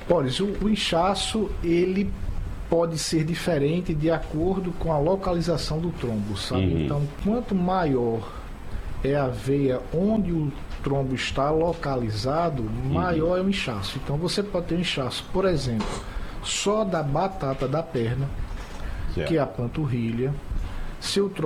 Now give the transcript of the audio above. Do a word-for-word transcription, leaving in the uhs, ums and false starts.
Boris, o, o inchaço, ele pode ser diferente de acordo com a localização do trombo, sabe? Uhum. Então, quanto maior é a veia onde o trombo está localizado, maior é o inchaço. Então, você pode ter um inchaço, por exemplo, só da batata da perna, Certo. que é a panturrilha. Se o